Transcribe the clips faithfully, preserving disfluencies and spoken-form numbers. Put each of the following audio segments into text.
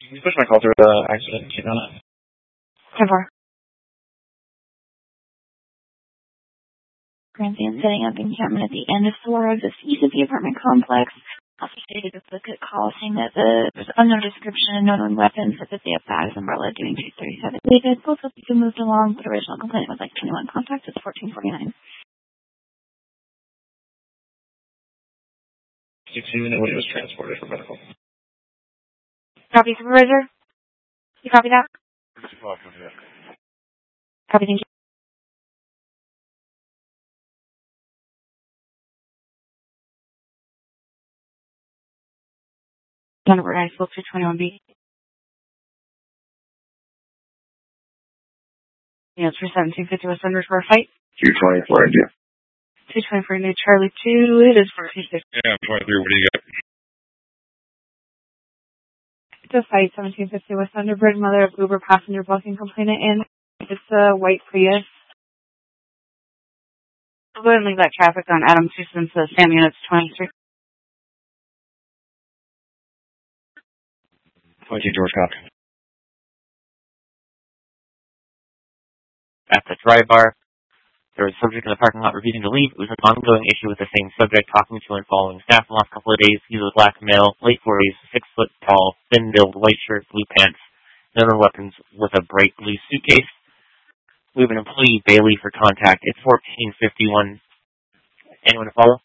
Can you push my call through the accident? You know that? ten four. Transient setting up encampment at the end of floor of the east of the apartment complex. Also stated a book call saying that the, there's unknown description and known weapons, but that they have bags, umbrella, doing two thirty-seven. David, both of you moved along, but original complaint was like twenty-one contact at fourteen forty-nine. sixteen minute when he was transported for medical. Copy, supervisor? You copy that? Copy, thank you. Number I spoke to twenty-one B. Yeah, it's for seventeen fifty West Under for a fight. two twenty-four India. two twenty-four India, Charlie two, it is for fifty. Yeah, twenty-three, what do you got? It's a fight, seventeen fifty West Underbridge, mother of Uber passenger blocking complainant in. It's a white Prius. I'll go ahead and leave that traffic on Adam two since the SAM unit's twenty-three. twenty-two George Cock. At the dry bar, there was a subject in the parking lot refusing to leave. It was an ongoing issue with the same subject, talking to and following staff the last couple of days. He was a black male, late forties, six foot tall, thin build, white shirt, blue pants, known weapons with a bright blue suitcase. We have an employee, Bailey, for contact. It's fourteen fifty-one. Anyone to follow?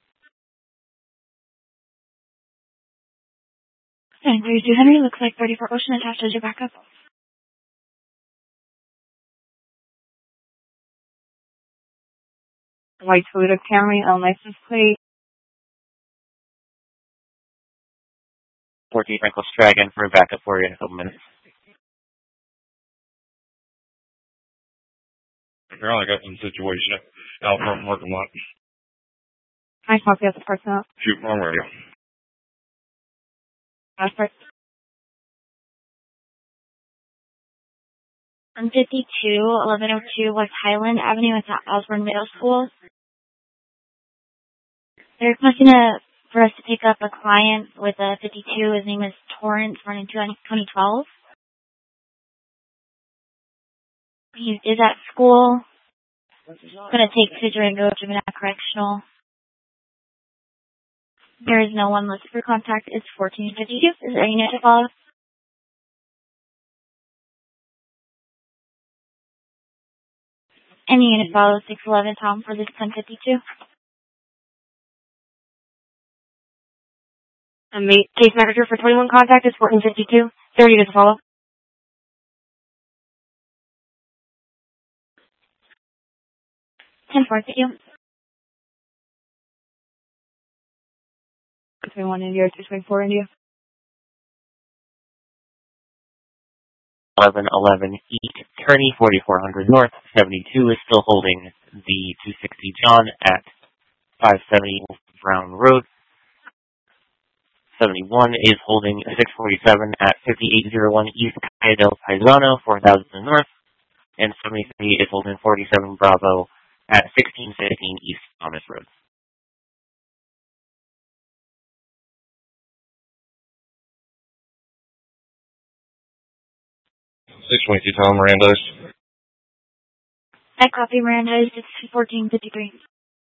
Henry, Henry looks like thirty-four Ocean attached as your backup. White Toyota Camry, L license plate. fourteen Franklin Stragan for a backup for you in a couple minutes. Apparently got some situation out front parking lot. I copy at the parking lot. Shoot on radio. That's right. On fifty-two, eleven oh two West Highland Avenue at the Osborne Middle School. They're requesting a, for us to pick up a client with a fifty-two. His name is Torrance, born in twenty twelve. He is at school. Going to take to Durango Juvenile Correctional. There is no one listed for contact. It's fourteen fifty-two. Is there any need to follow? Any unit follow six eleven Tom for this ten fifty-two. And the case manager for twenty-one contact is fourteen fifty-two. There you to follow. ten four, thank you. twenty-one India, two twenty-four India. eleven eleven East Kearney, forty-four hundred North, seventy-two is still holding the two sixty John at five seventy Brown Road. seventy-one is holding six forty-seven at fifty-eight oh one East Calle del Paisano, four thousand North. And seventy-three is holding forty-seven Bravo at sixteen fifteen East Thomas Road. six twenty-two Tom Miranda's. I copy Miranda. It's fourteen fifty-three.